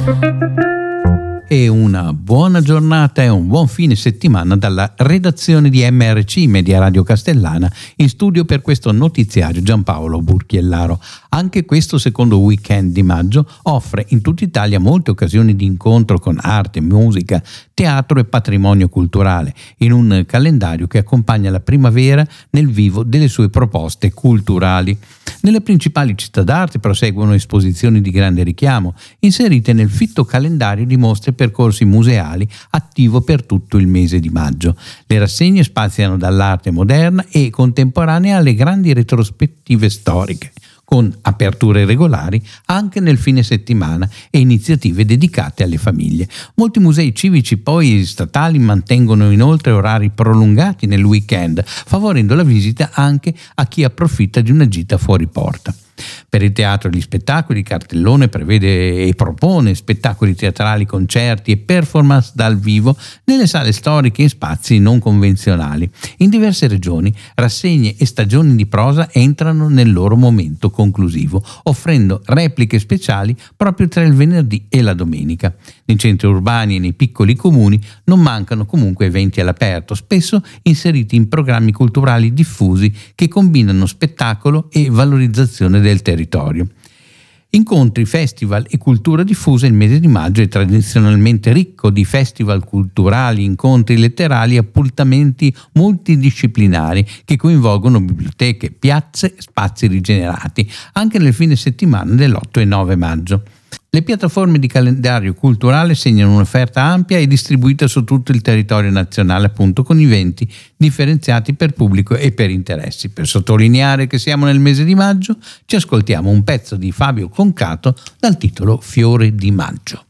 E una buona giornata e un buon fine settimana dalla redazione di MRC Media Radio Castellana, in studio per questo notiziario Giampaolo Burchiellaro. Anche questo secondo weekend di maggio offre in tutta Italia molte occasioni di incontro con arte, musica, teatro e patrimonio culturale, in un calendario che accompagna la primavera nel vivo delle sue proposte culturali. Nelle principali città d'arte proseguono esposizioni di grande richiamo, inserite nel fitto calendario di mostre e percorsi museali attivo per tutto il mese di maggio. Le rassegne spaziano dall'arte moderna e contemporanea alle grandi retrospettive storiche, con aperture regolari anche nel fine settimana e iniziative dedicate alle famiglie. Molti musei civici poi statali mantengono inoltre orari prolungati nel weekend, favorendo la visita anche a chi approfitta di una gita fuori porta. Per il teatro e gli spettacoli, il cartellone prevede e propone spettacoli teatrali, concerti e performance dal vivo nelle sale storiche in spazi non convenzionali. In diverse regioni, rassegne e stagioni di prosa entrano nel loro momento conclusivo, offrendo repliche speciali proprio tra il venerdì e la domenica. Nei centri urbani e nei piccoli comuni non mancano comunque eventi all'aperto, spesso inseriti in programmi culturali diffusi che combinano spettacolo e valorizzazione del territorio. Incontri, festival e cultura diffusa. Il mese di maggio è tradizionalmente ricco di festival culturali, incontri letterari e appuntamenti multidisciplinari che coinvolgono biblioteche, piazze e spazi rigenerati, anche nel fine settimana dell'8 e 9 maggio. Le piattaforme di calendario culturale segnano un'offerta ampia e distribuita su tutto il territorio nazionale, appunto con eventi differenziati per pubblico e per interessi. Per sottolineare che siamo nel mese di maggio, ci ascoltiamo un pezzo di Fabio Concato dal titolo Fiore di maggio.